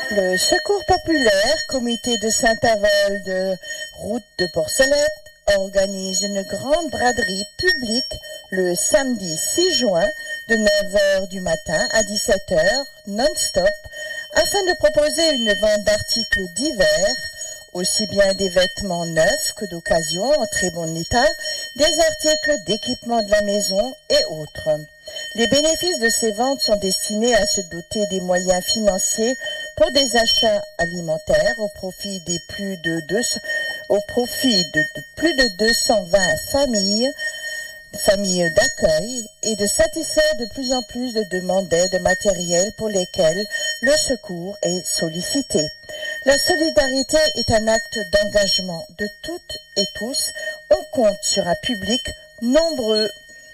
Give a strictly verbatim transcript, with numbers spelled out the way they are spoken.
Le Secours populaire, comité de Saint-Avold, route de Porcelette, organise une grande braderie publique le samedi six juin de neuf heures du matin à dix-sept heures non-stop afin de proposer une vente d'articles divers, aussi bien des vêtements neufs que d'occasion en très bon état, des articles d'équipement de la maison et autres. Les bénéfices de ces ventes sont destinés à se doter des moyens financiers pour des achats alimentaires au profit des plus de deux cents, au profit de, de plus de deux cent vingt familles, familles d'accueil, et de satisfaire de plus en plus de demandes d'aide matérielle pour lesquelles le secours est sollicité. La solidarité est un acte d'engagement de toutes et tous. On compte sur un public nombreux